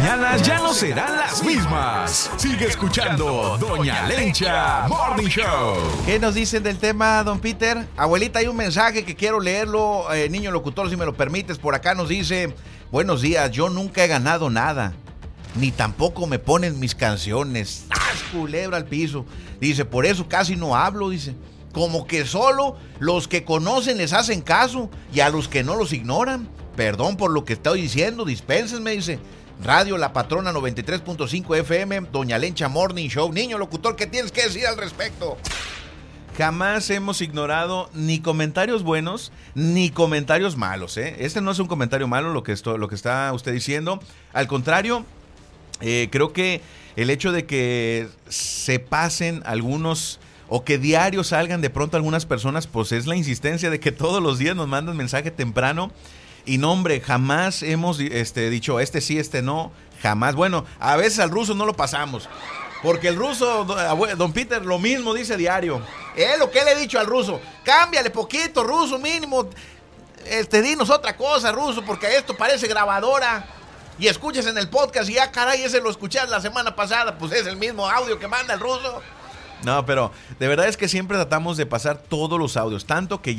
mañanas ya no serán las mismas. Sigue escuchando Doña Lencha Morning Show. ¿Qué nos dicen del tema, don Peter? Abuelita, hay un mensaje que quiero leerlo. Niño locutor, si me lo permites, por acá nos dice: buenos días, yo nunca he ganado nada, ni tampoco me ponen mis canciones. ¡Sas, culebra al piso! Dice, por eso casi no hablo, dice. Como que solo los que conocen les hacen caso y a los que no los ignoran. Perdón por lo que estoy diciendo, dispénsenme, dice. Radio La Patrona 93.5 FM, Doña Lencha Morning Show. Niño locutor, ¿qué tienes que decir al respecto? Jamás hemos ignorado ni comentarios buenos ni comentarios malos, ¿eh? Este no es un comentario malo lo que está usted diciendo. Al contrario, creo que el hecho de que se pasen algunos o que diario salgan de pronto algunas personas, pues es la insistencia de que todos los días nos mandan mensaje temprano. Y no, hombre, jamás hemos dicho este sí, este no, jamás. Bueno, a veces al ruso no lo pasamos, porque el ruso, don Peter, lo mismo dice diario. Lo que le he dicho al ruso, cámbiale poquito, ruso, mínimo, dinos otra cosa, ruso, porque esto parece grabadora. Y escuchas en el podcast y ya, caray, ese lo escuchas la semana pasada, pues es el mismo audio que manda el ruso. No, pero de verdad es que siempre tratamos de pasar todos los audios, tanto que